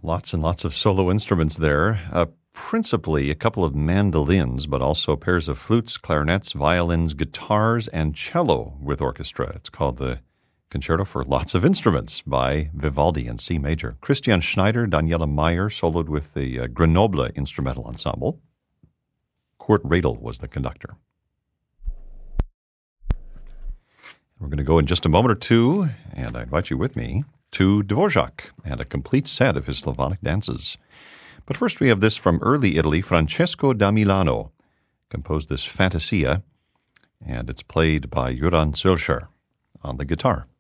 Lots and lots of solo instruments there. Principally a couple of mandolins, but also pairs of flutes, clarinets, violins, guitars, and cello with orchestra. It's called the Concerto for Lots of Instruments by Vivaldi in C major. Christian Schneider, Daniela Meyer soloed with the Grenoble Instrumental Ensemble. Kurt Radel was the conductor. We're going to go in just a moment or two, and I invite you with me to Dvorak and a complete set of his Slavonic dances. But first we have this from early Italy. Francesco da Milano composed this Fantasia, and it's played by Göran Zölscher on the guitar.